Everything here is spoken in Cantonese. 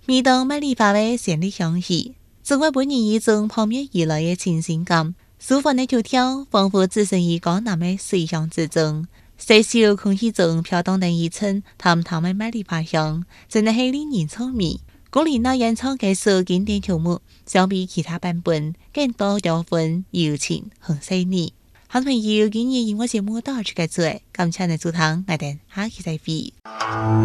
每当买理发的绚丽香气，总会给人一种扑面而来的清新感。舒服的条条仿佛置身于江南的水乡之中，细小空气中飘动着一层淡淡的麦理发香，真的是令人着迷。龚琳娜演唱这首经典曲目，相比其他版本更多调分、柔情和细腻。好朋友，今日音乐节目到此结束，感谢你收聽，我哋下期再會。